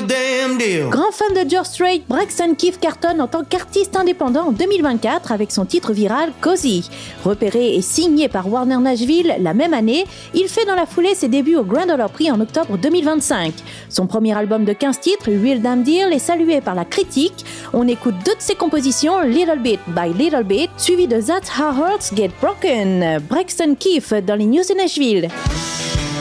real damn deal. Grand fan de George Strait, Braxton Keith cartonne en tant qu'artiste indépendant en 2024 avec son titre viral Cozy. Repéré et signé par Warner Nashville la même année, il fait dans la foulée ses débuts au Grand Ole Opry en octobre 2025. Son premier album de 15 titres, Real Damn Deal, est salué par la critique. On écoute deux de ses compositions, Little Bit by Little Bit, suivi de That's How Hearts Get Broken. Braxton Keith dans les News de Nashville.